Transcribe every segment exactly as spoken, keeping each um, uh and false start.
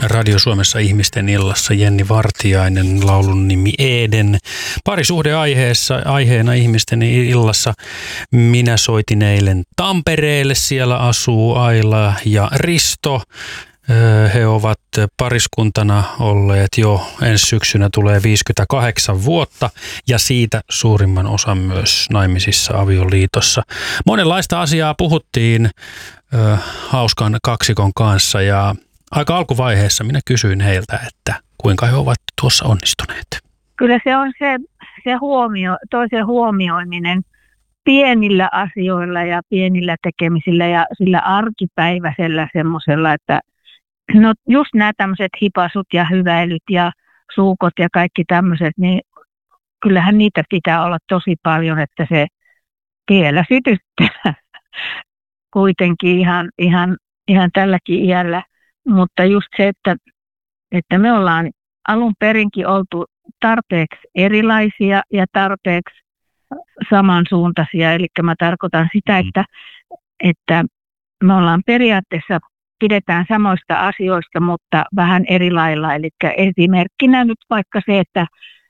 Radio Suomessa ihmisten illassa Jenni Vartiainen, laulun nimi Eden. Parisuhdeaiheessa, aiheena ihmisten illassa. Minä soitin eilen Tampereelle, siellä asuu Aila ja Risto. He ovat pariskuntana olleet jo ensi syksynä tulee viisikymmentäkahdeksan vuotta ja siitä suurimman osan myös naimisissa avioliitossa. Monenlaista asiaa puhuttiin ö, hauskan kaksikon kanssa ja aika alkuvaiheessa minä kysyin heiltä, että kuinka he ovat tuossa onnistuneet. Kyllä se on se, se huomio, toisen huomioiminen pienillä asioilla ja pienillä tekemisillä ja sillä arkipäiväisellä semmoisella, että no just nämä tämmöiset hipasut ja hyväilyt ja suukot ja kaikki tämmöiset, niin kyllähän niitä pitää olla tosi paljon, että se vielä sytyttää kuitenkin ihan, ihan, ihan tälläkin iällä. Mutta just se, että, että me ollaan alun perinkin oltu tarpeeksi erilaisia ja tarpeeksi samansuuntaisia. Eli mä tarkoitan sitä, että, että me ollaan periaatteessa pidetään samoista asioista, mutta vähän eri lailla. Eli esimerkkinä nyt vaikka se, että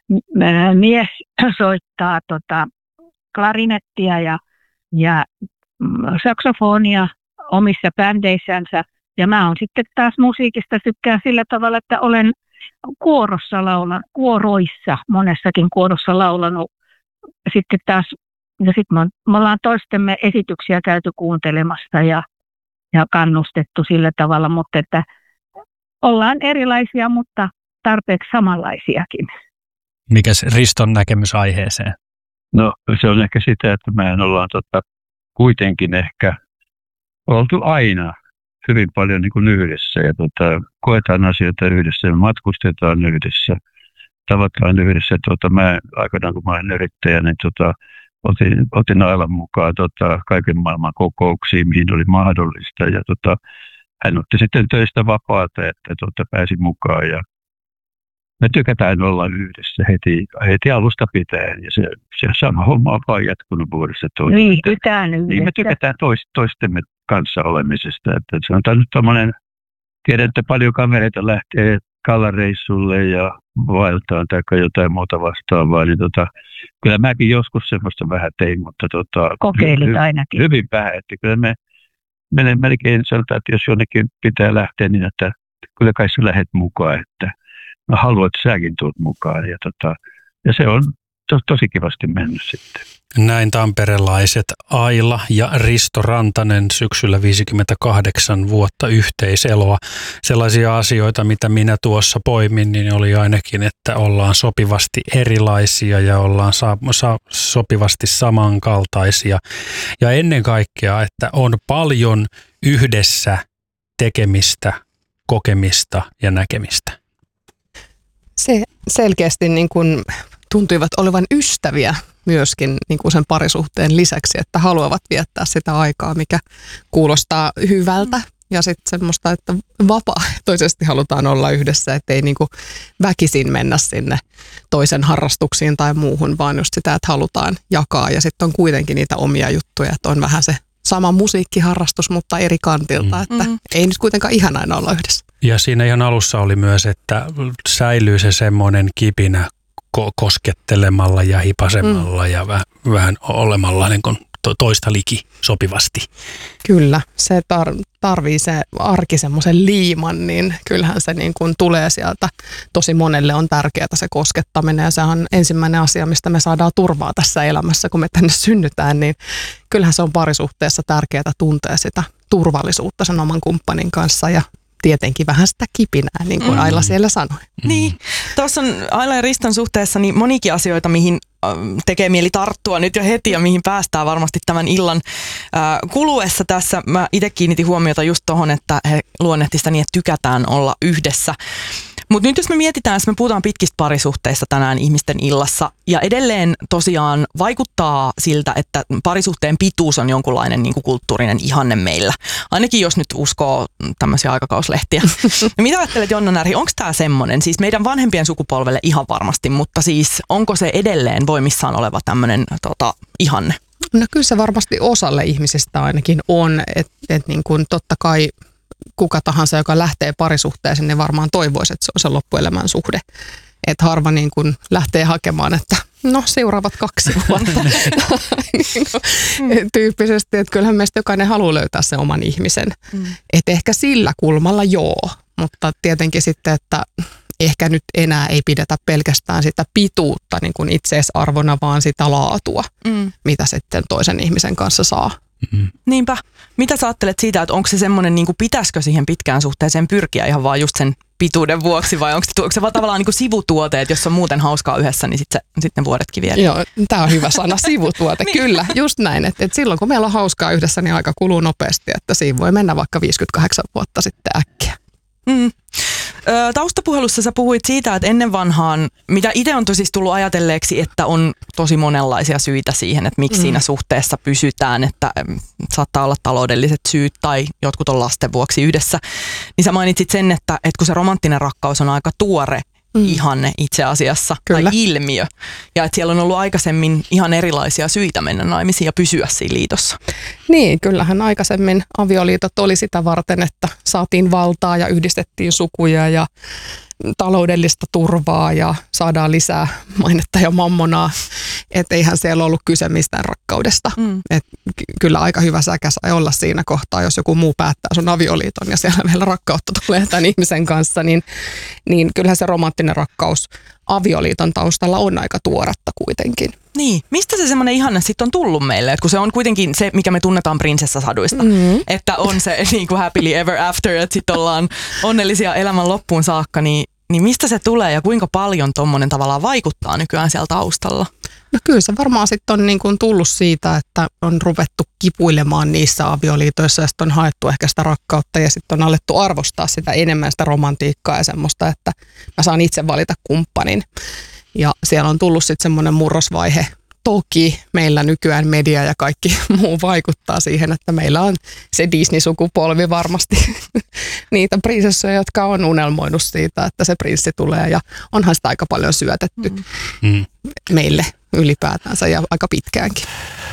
mies soittaa tota klarinettia ja, ja saksofonia omissa bändeissänsä. Ja mä oon sitten taas musiikista tykkään sillä tavalla, että olen kuorossa laulan, kuoroissa, monessakin kuorossa laulanut. Sitten taas, ja sitten me, me ollaan toistemme esityksiä käyty kuuntelemassa ja ja kannustettu sillä tavalla, mutta että ollaan erilaisia, mutta tarpeeksi samanlaisiakin. Mikäs Riston näkemys aiheeseen? No se on ehkä sitä, että mehän ollaan tota, kuitenkin ehkä oltu aina hyvin paljon niin kuin yhdessä ja tota, koetaan asioita yhdessä ja matkustetaan yhdessä, tavataan yhdessä. Tota, mä aikanaan kun mä olen yrittäjä, niin tota, Otin, otin Ailan mukaan tota, kaiken maailman kokouksiin, mihin oli mahdollista. Ja tota, hän otti sitten töistä vapaata, että tota, pääsi mukaan. Ja me tykätään olla yhdessä heti, heti alusta pitäen. Ja se, se sama homma on vaan jatkunut vuodessa toista. Viihdytään yhdessä. Niin me tykätään toist, toistemme kanssa olemisesta. Että se on nyt tommoinen, tiedän, että paljon kavereita lähtee kallareissulle ja vaeltaan tai jotain muuta vastaavaa, niin tota, kyllä mäkin joskus semmoista vähän tein, mutta tota, kokeilit hy- ainakin. Hyvin vähän, että kyllä me menen melkein sanotaan, että jos jonnekin pitää lähteä, niin että kyllä kai sä lähdet mukaan, että mä haluan, että säkin tulet mukaan ja, tota, ja se on to, tosi kivasti mennyt sitten. Näin tamperelaiset Aila ja Risto Rantanen syksyllä viisikymmentäkahdeksan vuotta yhteiseloa. Sellaisia asioita, mitä minä tuossa poimin, niin oli ainakin, että ollaan sopivasti erilaisia ja ollaan sa- sa- sopivasti samankaltaisia. Ja ennen kaikkea, että on paljon yhdessä tekemistä, kokemista ja näkemistä. Se selkeästi niin kuin tuntuivat olevan ystäviä myöskin niin kuin sen parisuhteen lisäksi, että haluavat viettää sitä aikaa, mikä kuulostaa hyvältä. Ja sitten semmoista, että vapaaehtoisesti halutaan olla yhdessä, ettei niin kuin väkisin mennä sinne toisen harrastuksiin tai muuhun, vaan just sitä, että halutaan jakaa. Ja sitten on kuitenkin niitä omia juttuja, että on vähän se sama musiikkiharrastus, mutta eri kantilta, että mm-hmm. ei nyt kuitenkaan ihan aina olla yhdessä. Ja siinä ihan alussa oli myös, että säilyy se semmoinen kipinä ko- koskettelemalla ja hipasemalla mm. ja väh, vähän olemalla niin kuin to- toista liki sopivasti. Kyllä, se tar- tarvii se arki semmoisen liiman, niin kyllähän se niin kuin tulee sieltä. Tosi monelle on tärkeää se koskettaminen ja se on ensimmäinen asia, mistä me saadaan turvaa tässä elämässä, kun me tänne synnytään, niin kyllähän se on parisuhteessa tärkeää tuntea sitä turvallisuutta sen oman kumppanin kanssa ja tietenkin vähän sitä kipinää, niin kuin mm. Aila siellä sanoi. Mm. Niin, tuossa on Aila ja Riston suhteessa niin monikin asioita, mihin tekee mieli tarttua nyt jo heti ja mihin päästään varmasti tämän illan äh, kuluessa tässä. Mä itse kiinnitin huomiota just tohon, että he luonnehti sitä niin, että tykätään olla yhdessä. Mutta nyt jos me mietitään, jos me puhutaan pitkistä parisuhteista tänään ihmisten illassa ja edelleen tosiaan vaikuttaa siltä, että parisuhteen pituus on jonkunlainen niin kuin kulttuurinen ihanne meillä. Ainakin jos nyt uskoo tämmöisiä aikakauslehtiä. Ja mitä ajattelet, Jonna Närhi, onko tämä semmoinen, siis meidän vanhempien sukupolvelle ihan varmasti, mutta siis onko se edelleen voimissaan oleva tämmöinen tota, ihanne? No kyllä se varmasti osalle ihmisistä ainakin on, että et niin kuin totta kai kuka tahansa, joka lähtee parisuhteeseen, niin varmaan toivoisi, että se on se loppuelämän suhde. Että harva niin kuin lähtee hakemaan, että no seuraavat kaksi vuotta niin kuin, tyyppisesti, että kyllähän meistä jokainen haluaa löytää sen oman ihmisen. Mm. Että ehkä sillä kulmalla joo, mutta tietenkin sitten, että ehkä nyt enää ei pidetä pelkästään sitä pituutta niin kuin itseisarvona, vaan sitä laatua, mm. mitä sitten toisen ihmisen kanssa saa. Mm-hmm. Niinpä. Mitä sä ajattelet siitä, että onko se semmoinen, niin kuin pitäisikö siihen pitkään suhteeseen pyrkiä ihan vaan just sen pituuden vuoksi, vai onko se, onko se vaan tavallaan niin kuin sivutuote, että jos on muuten hauskaa yhdessä, niin sitten sit ne vuodetkin vielä? Joo, tämä on hyvä sana, sivutuote, niin. Kyllä, just näin. Että et silloin kun meillä on hauskaa yhdessä, niin aika kuluu nopeasti, että siinä voi mennä vaikka viisikymmentäkahdeksan vuotta sitten äkkiä. Mm. Taustapuhelussa sä puhuit siitä, että ennen vanhaan, mitä itse on tosi tullut ajatelleeksi, että on tosi monenlaisia syitä siihen, että miksi mm. siinä suhteessa pysytään, että saattaa olla taloudelliset syyt tai jotkut on lasten vuoksi yhdessä. Niin sä mainitsit sen, että, että kun se romanttinen rakkaus on aika tuore mm. ihanne itse asiassa, Kyllä. tai ilmiö, ja että siellä on ollut aikaisemmin ihan erilaisia syitä mennä naimisiin ja pysyä siinä liitossa. Niin, kyllähän aikaisemmin avioliitot oli sitä varten, että saatiin valtaa ja yhdistettiin sukuja ja taloudellista turvaa ja saadaan lisää mainetta ja mammonaa. Että eihän siellä ollut kyse mistään rakkaudesta. Mm. Et kyllä aika hyvä säkä sai olla siinä kohtaa, jos joku muu päättää sun avioliiton ja siellä vielä rakkautta tulee tämän ihmisen kanssa, niin, niin kyllähän se romanttinen rakkaus avioliiton taustalla on aika tuoretta kuitenkin. Niin, mistä se semmoinen ihanne sitten on tullut meille? Et kun se on kuitenkin se, mikä me tunnetaan prinsessasaduista, mm-hmm. että on se niin kuin happily ever after, että sitten ollaan onnellisia elämän loppuun saakka, niin, niin mistä se tulee ja kuinka paljon tommonen tavallaan vaikuttaa nykyään siellä taustalla? No kyllä se varmaan sitten on niin kuin tullut siitä, että on ruvettu kipuilemaan niissä avioliitoissa ja sitten on haettu ehkä sitä rakkautta ja sitten on alettu arvostaa sitä enemmän sitä romantiikkaa ja semmoista, että mä saan itse valita kumppanin. Ja siellä on tullut sitten semmoinen murrosvaihe. Toki meillä nykyään media ja kaikki muu vaikuttaa siihen, että meillä on se Disney-sukupolvi varmasti niitä prinsessoja, jotka on unelmoinut siitä, että se prinssi tulee. Ja onhan sitä aika paljon syötetty mm. meille ylipäätänsä ja aika pitkäänkin.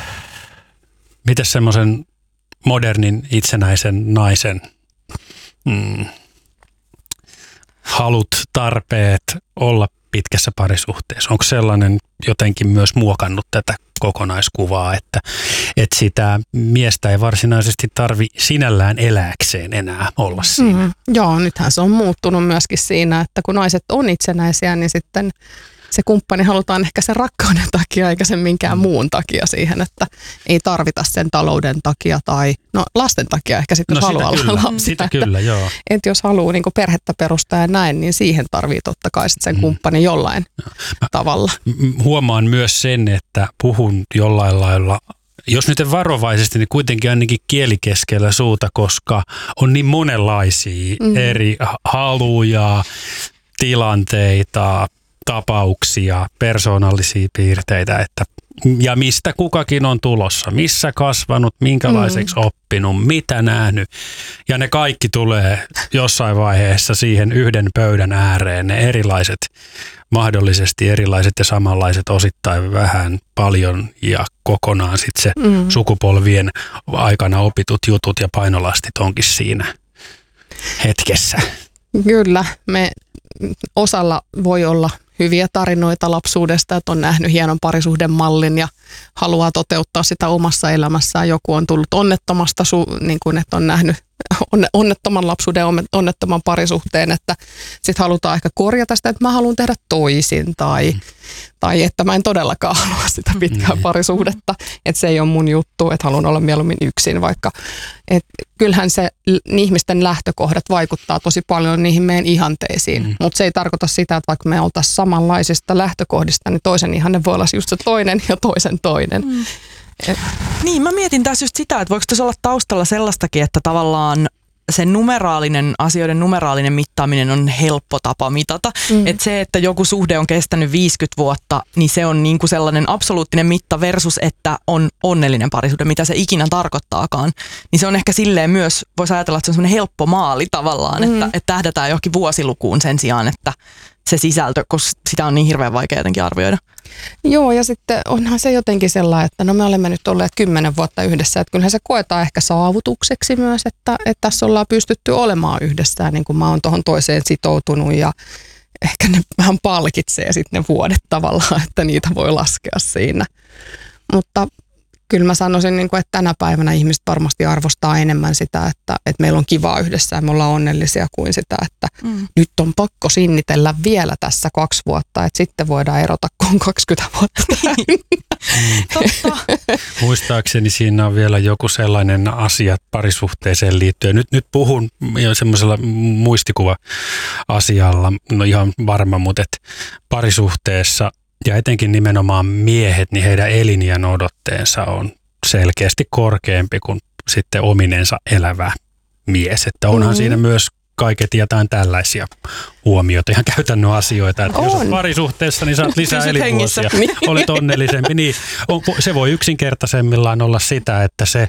Mites semmoisen modernin itsenäisen naisen mm, halut, tarpeet olla pitkässä parisuhteessa? Onko sellainen jotenkin myös muokannut tätä kokonaiskuvaa, että, että sitä miestä ei varsinaisesti tarvi sinällään elääkseen enää olla siinä? Mm, joo, nythän se on muuttunut myöskin siinä, että kun naiset on itsenäisiä, niin sitten se kumppani halutaan ehkä sen rakkauden takia eikä sen minkään muun takia siihen, että ei tarvita sen talouden takia tai no lasten takia ehkä sitten, jos no, haluaa olla lapsia. Sitä että, kyllä, joo. Että jos haluaa niin kuin perhettä perustaa ja näin, niin siihen tarvii totta kai sitten sen kumppanin jollain Mä tavalla. Huomaan myös sen, että puhun jollain lailla, jos nyt en varovaisesti, niin kuitenkin ainakin kieli keskellä suuta, koska on niin monenlaisia mm. eri haluja, tilanteita, tapauksia, persoonallisia piirteitä, että ja mistä kukakin on tulossa, missä kasvanut, minkälaiseksi mm. oppinut, mitä nähnyt. Ja ne kaikki tulee jossain vaiheessa siihen yhden pöydän ääreen, ne erilaiset, mahdollisesti erilaiset ja samanlaiset osittain vähän paljon ja kokonaan sitten se mm. sukupolvien aikana opitut jutut ja painolastit onkin siinä hetkessä. Kyllä, me osalla voi olla hyviä tarinoita lapsuudesta, että on nähnyt hienon parisuhdemallin ja haluaa toteuttaa sitä omassa elämässään. Joku on tullut onnettomasta, niin kuin, että on nähnyt onnettoman lapsuuden, onnettoman parisuhteen, että sitten halutaan ehkä korjata sitä, että mä haluan tehdä toisin tai, mm. tai että mä en todellakaan halua sitä pitkää mm. parisuhdetta, että se ei ole mun juttu, että haluan olla mieluummin yksin vaikka. Et kyllähän se ihmisten lähtökohdat vaikuttaa tosi paljon niihin meidän ihanteisiin, mm. mutta se ei tarkoita sitä, että vaikka me oltaisiin samanlaisista lähtökohdista, niin toisen ihanne voi olla just se toinen ja toisen toinen. Mm. Et. Niin, mä mietin taas just sitä, että voiko tässä olla taustalla sellaistakin, että tavallaan se numeraalinen, asioiden numeraalinen mittaaminen on helppo tapa mitata. Mm. Että se, että joku suhde on kestänyt viisikymmentä vuotta, niin se on niinku sellainen absoluuttinen mitta versus, että on onnellinen parisuhde, mitä se ikinä tarkoittaakaan. Niin se on ehkä silleen myös, voisi ajatella, että se on semmoinen helppo maali tavallaan, mm. että, että tähdätään johonkin vuosilukuun sen sijaan, että se sisältö, koska sitä on niin hirveän vaikea jotenkin arvioida. Joo, ja sitten onhan se jotenkin sellainen, että no me olemme nyt olleet kymmenen vuotta yhdessä, että kyllähän se koetaan ehkä saavutukseksi myös, että, että tässä ollaan pystytty olemaan yhdessä, niin kuin mä oon tuohon toiseen sitoutunut ja ehkä ne vähän palkitsee sitten ne vuodet tavallaan, että niitä voi laskea siinä. Mutta kyllä mä sanoisin, että tänä päivänä ihmiset varmasti arvostaa enemmän sitä, että, että meillä on kivaa yhdessä ja me ollaan onnellisia kuin sitä, että mm. nyt on pakko sinnitellä vielä tässä kaksi vuotta, että sitten voidaan erota, kun on kaksikymmentä vuotta Totta. Muistaakseni siinä on vielä joku sellainen asia parisuhteeseen liittyen. Nyt, nyt puhun jo semmoisella muistikuva-asialla, no ihan varma, mutta et parisuhteessa ja etenkin nimenomaan miehet, niin heidän eliniän odotteensa on selkeästi korkeampi kuin sitten ominensa elävä mies. Että onhan mm-hmm. siinä myös kaiket jotain tällaisia huomioita, ihan käytännön asioita. Että on. Jos olet parisuhteessa, niin saat lisää elinvuosia, olet onnellisempi. Niin, on, se voi yksinkertaisemmillaan olla sitä, että se,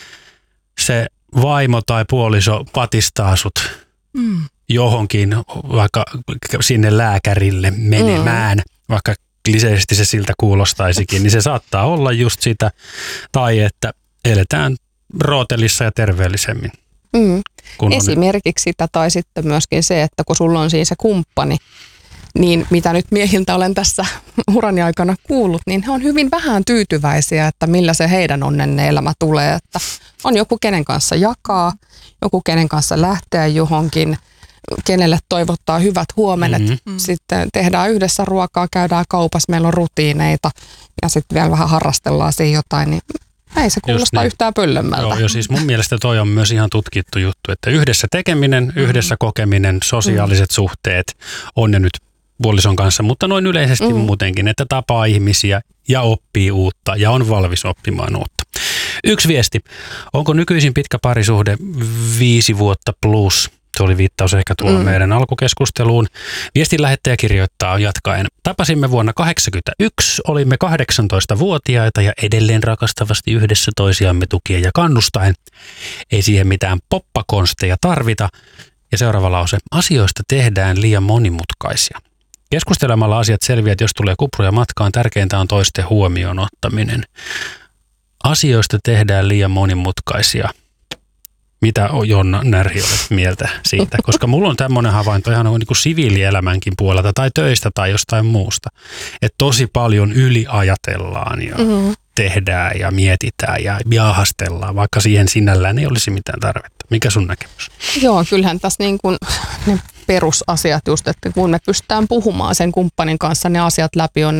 se vaimo tai puoliso patistaa sut mm. johonkin, vaikka sinne lääkärille menemään, mm. vaikka kliseisesti se siltä kuulostaisikin, niin se saattaa olla just sitä, tai että eletään rootelissa ja terveellisemmin. Mm. Esimerkiksi sitä, tai sitten myöskin se, että kun sulla on siinä se kumppani, niin mitä nyt miehiltä olen tässä urani aikana kuullut, niin he on hyvin vähän tyytyväisiä, että millä se heidän onnenne elämä tulee, että on joku kenen kanssa jakaa, joku kenen kanssa lähteä johonkin, kenelle toivottaa hyvät huomenet, mm-hmm. sitten tehdään yhdessä ruokaa, käydään kaupassa, meillä on rutiineita ja sitten vielä vähän harrastellaan siinä jotain, niin ei se kuulosta niin yhtään pöllömmältä. Joo, ja siis mun mielestä toi on myös ihan tutkittu juttu, että yhdessä tekeminen, mm-hmm. yhdessä kokeminen, sosiaaliset mm-hmm. suhteet on ne nyt puolison kanssa, mutta noin yleisesti mm-hmm. muutenkin, että tapaa ihmisiä ja oppii uutta ja on valmis oppimaan uutta. Yksi viesti, onko nykyisin pitkä parisuhde viisi vuotta plus? Se oli viittaus ehkä tuolla mm. meidän alkukeskusteluun. Viestin lähettäjä kirjoittaa jatkaen. Tapasimme vuonna tuhatyhdeksänsataakahdeksankymmentäyksi, olimme kahdeksantoistavuotiaita ja edelleen rakastavasti yhdessä toisiamme tukien ja kannustaen. Ei siihen mitään poppakonsteja tarvita. Ja seuraava lause. Asioista tehdään liian monimutkaisia. Keskustelemalla asiat selviät, jos tulee kupruja matkaan. Tärkeintä on toisten huomioon ottaminen. Asioista tehdään liian monimutkaisia. Mitä Jonna Närhi olet mieltä siitä? Koska mulla on tämmöinen havainto ihan niin kuin siviilielämänkin puolelta tai töistä tai jostain muusta. Että tosi paljon yliajatellaan ja mm-hmm. tehdään ja mietitään ja jaahastellaan, vaikka siihen sinällään ei olisi mitään tarvetta. Mikä sun näkemys? Joo, kyllähän tässä niin kuin ne perusasiat just, että kun me pystytään puhumaan sen kumppanin kanssa ne asiat läpi, on